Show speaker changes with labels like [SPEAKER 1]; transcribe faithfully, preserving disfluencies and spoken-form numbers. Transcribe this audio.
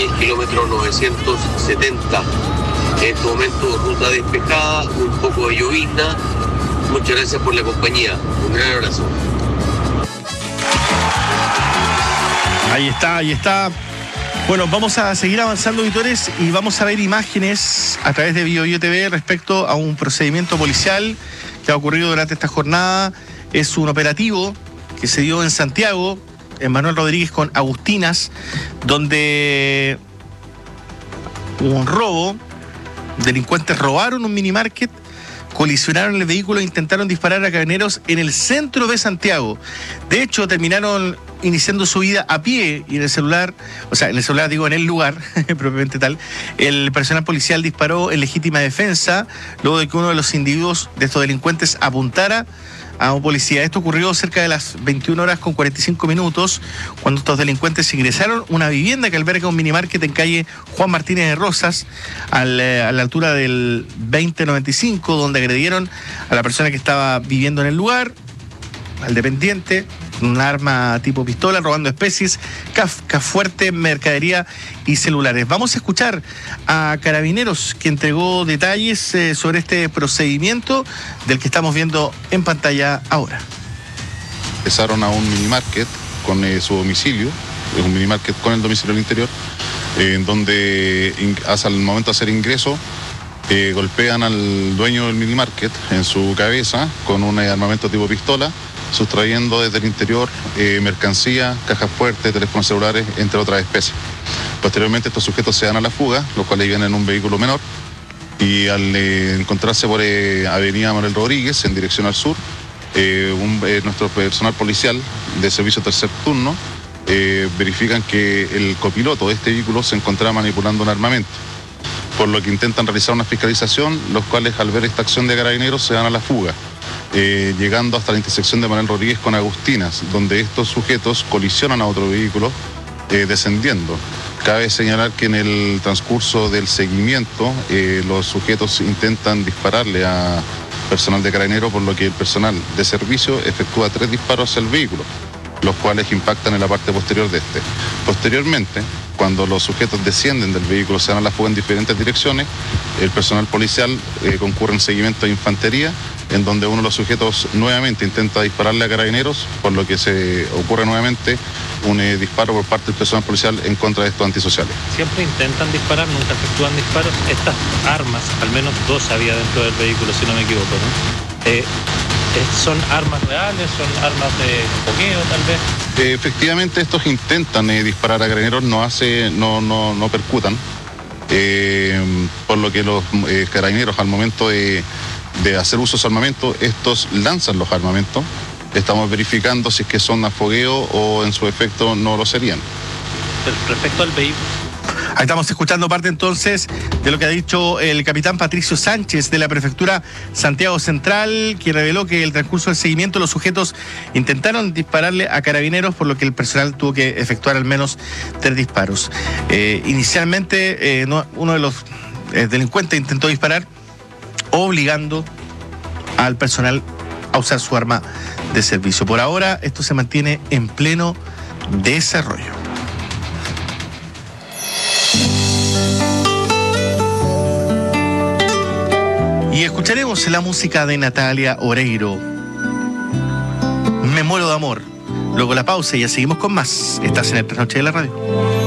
[SPEAKER 1] el kilómetro novecientos setenta. En este momento ruta despejada, un poco de llovizna. Muchas gracias por la compañía. Un gran abrazo.
[SPEAKER 2] Ahí está, ahí está. Bueno, vamos a seguir avanzando, auditores, y vamos a ver imágenes a través de BioBio T V respecto a un procedimiento policial que ha ocurrido durante esta jornada. Es un operativo que se dio en Santiago, en Manuel Rodríguez con Agustinas, donde hubo un robo. Delincuentes robaron un minimarket, colisionaron el vehículo e intentaron disparar a carabineros en el centro de Santiago. De hecho, terminaron iniciando su vida a pie y en el celular, o sea, en el celular digo, en el lugar, propiamente tal, el personal policial disparó en legítima defensa luego de que uno de los individuos de estos delincuentes apuntara a un policía. Esto ocurrió cerca de las veintiuna horas con cuarenta y cinco minutos, cuando estos delincuentes ingresaron a una vivienda que alberga un minimarket en calle Juan Martínez de Rosas, al, eh, a la altura del veinte noventa y cinco, donde agredieron a la persona que estaba viviendo en el lugar, al dependiente, un arma tipo pistola, robando especies, casca fuerte, mercadería y celulares. Vamos a escuchar a Carabineros, que entregó detalles eh, sobre este procedimiento del que estamos viendo en pantalla ahora.
[SPEAKER 3] Empezaron a un minimarket con eh, su domicilio, es un minimarket con el domicilio al interior, eh, en donde in, hasta el momento de hacer ingreso, eh, golpean al dueño del minimarket en su cabeza con un armamento tipo pistola, sustrayendo desde el interior eh, mercancía, cajas fuertes, teléfonos celulares, entre otras especies. Posteriormente estos sujetos se dan a la fuga, los cuales vienen en un vehículo menor, y al eh, encontrarse por eh, Avenida Manuel Rodríguez en dirección al sur, eh, un, eh, nuestro personal policial de servicio tercer turno eh, verifican que el copiloto de este vehículo se encontraba manipulando un armamento, por lo que intentan realizar una fiscalización, los cuales al ver esta acción de Carabineros se dan a la fuga. Eh, llegando hasta la intersección de Manuel Rodríguez con Agustinas, donde estos sujetos colisionan a otro vehículo eh, descendiendo. Cabe señalar que en el transcurso del seguimiento eh, los sujetos intentan dispararle a personal de Carabineros, por lo que el personal de servicio efectúa tres disparos hacia el vehículo, los cuales impactan en la parte posterior de este. Posteriormente, cuando los sujetos descienden del vehículo, se dan a la fuga en diferentes direcciones, el personal policial eh, concurre en seguimiento de infantería, en donde uno de los sujetos nuevamente intenta dispararle a Carabineros, por lo que se ocurre nuevamente un eh, disparo por parte del personal policial en contra de estos antisociales.
[SPEAKER 4] Siempre intentan disparar, nunca efectúan disparos. Estas armas, al menos dos había dentro del vehículo, si no me equivoco, ¿no? Eh, ¿Son armas reales? ¿Son armas de fogueo, tal vez?
[SPEAKER 3] Eh, efectivamente, estos intentan eh, disparar a Carabineros, no, hace, no, no, no percutan, eh, por lo que los eh, Carabineros, al momento de de hacer uso de su armamento, estos lanzan los armamentos. Estamos verificando si es que son a fogueo o en su efecto no lo serían.
[SPEAKER 4] Respecto al vehículo.
[SPEAKER 2] Ahí estamos escuchando parte entonces de lo que ha dicho el capitán Patricio Sánchez de la Prefectura Santiago Central, que reveló que en el transcurso del seguimiento los sujetos intentaron dispararle a Carabineros, por lo que el personal tuvo que efectuar al menos tres disparos. Eh, inicialmente eh, no, uno de los eh, delincuentes intentó disparar, obligando al personal a usar su arma de servicio. Por ahora, esto se mantiene en pleno desarrollo. Y escucharemos la música de Natalia Oreiro, Me muero de amor. Luego la pausa y ya seguimos con más. Estás en el Trasnoche de la Radio.